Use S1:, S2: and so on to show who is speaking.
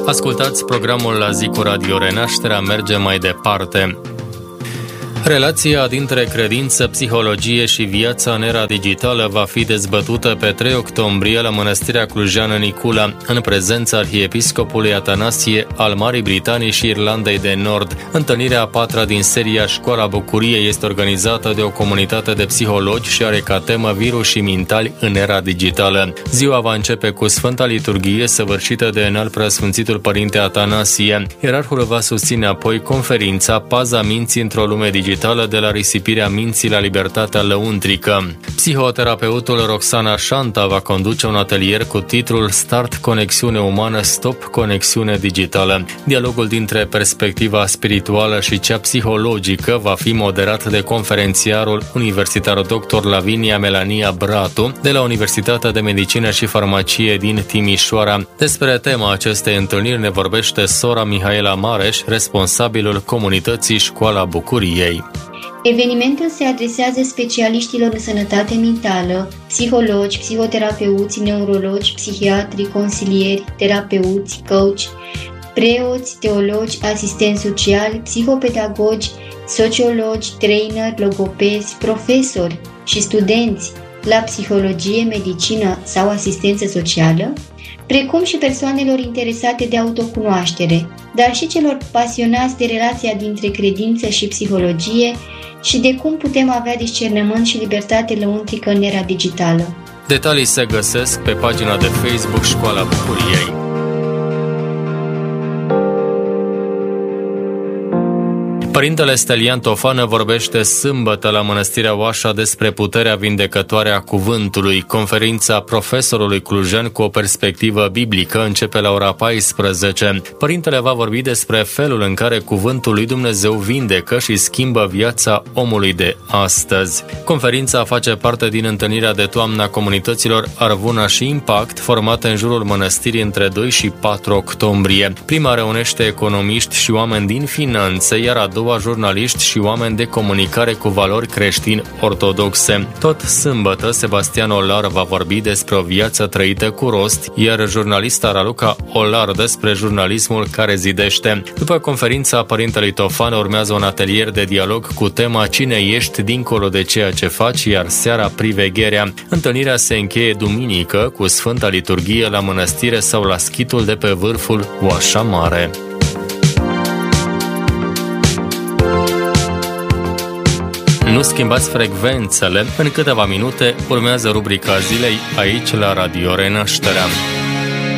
S1: Ascultați programul La zi cu Radio Renașterea, merge mai departe. Relația dintre credință, psihologie și viața în era digitală va fi dezbătută pe 3 octombrie la Mănăstirea Clujeană Nicula, în prezența arhiepiscopului Atanasie al Marii Britanii și Irlandei de Nord. Întâlnirea a 4-a din seria Școala Bucuriei este organizată de o comunitate de psihologi și are ca temă virusii mentali în era digitală. Ziua va începe cu Sfânta Liturghie săvârșită de Înalt Preasfințitul Părinte Atanasie. Ierarhul va susține apoi conferința Paza minții într-o lume digitală, de la risipirea minții la libertatea lăuntrică. Psihoterapeutul Roxana Șanta va conduce un atelier cu titlul Start conexiune umană, stop conexiune digitală. Dialogul dintre perspectiva spirituală și cea psihologică va fi moderat de conferențiarul universitar dr. Lavinia Melania Bratu de la Universitatea de Medicină și Farmacie din Timișoara. Despre tema acestei întâlniri ne vorbește sora Mihaela Mareș, responsabilul comunității Școala Bucuriei.
S2: Evenimentul se adresează specialiștilor în sănătate mentală, psihologi, psihoterapeuți, neurologi, psihiatri, consilieri, terapeuți, coach, preoți, teologi, asistenți sociali, psihopedagogi, sociologi, trainer, logopezi, profesori și studenți la psihologie, medicină sau asistență socială, precum și persoanelor interesate de autocunoaștere, dar și celor pasionați de relația dintre credință și psihologie și de cum putem avea discernământ și libertate lăuntrică în era digitală.
S1: Detalii se găsesc pe pagina de Facebook Școala Bucuriei. Părintele Stelian Tofană vorbește sâmbătă la Mănăstirea Oașa despre puterea vindecătoare a cuvântului. Conferința profesorului clujean cu o perspectivă biblică începe la ora 14. Părintele va vorbi despre felul în care cuvântul lui Dumnezeu vindecă și schimbă viața omului de astăzi. Conferința face parte din întâlnirea de toamnă a comunităților Arvuna și Impact, formată în jurul mănăstirii între 2 și 4 octombrie. Prima reunește economiști și oameni din finanțe, iar a doua jurnaliști și oameni de comunicare cu valori creștini-ortodoxe. Tot sâmbătă, Sebastian Olar va vorbi despre o viață trăită cu rost, iar jurnalista Raluca Olar despre jurnalismul care zidește. După conferința Părintelui Tofan urmează un atelier de dialog cu tema Cine ești dincolo de ceea ce faci, iar seara privegherea. Întâlnirea se încheie duminică cu Sfânta Liturghie la mănăstire sau la schitul de pe vârful Oașa Mare. Nu schimbați frecvențele, în câteva minute urmează rubrica zilei aici la Radio Renașterea.